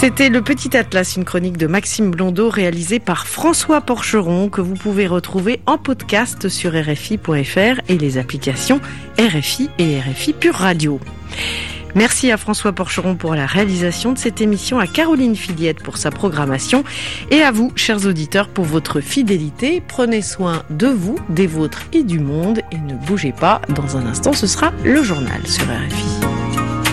C'était le Petit Atlas, une chronique de Maxime Blondeau réalisée par François Porcheron que vous pouvez retrouver en podcast sur RFI.fr et les applications RFI et RFI Pure Radio. Merci à François Porcheron pour la réalisation de cette émission, à Caroline Filiette pour sa programmation et à vous, chers auditeurs, pour votre fidélité. Prenez soin de vous, des vôtres et du monde et ne bougez pas. Dans un instant, ce sera le journal sur RFI.